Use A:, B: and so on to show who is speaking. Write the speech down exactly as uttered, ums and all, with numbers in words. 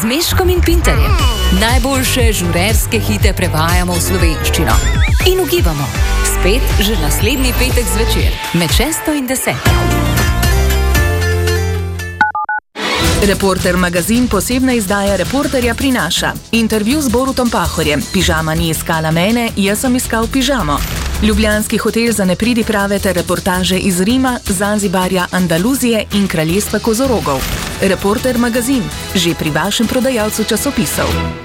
A: z Meškom in Pinterjem. Najboljše žurerske hite prevajamo v slovenščino. In ugibamo, spet že naslednji petek zvečer, med šesto in deseto.
B: Reporter magazin posebna izdaja Reporterja prinaša. Intervju z Borutom Pahorjem. Pižama ni iskala mene, jaz sem iskal pižamo. Ljubljanski hotel za nepridiprave ter reportaže iz Rima, Zanzibarja, Andaluzije in kraljestva kozorogov. Reporter magazin, že pri vašem prodajalcu časopisov.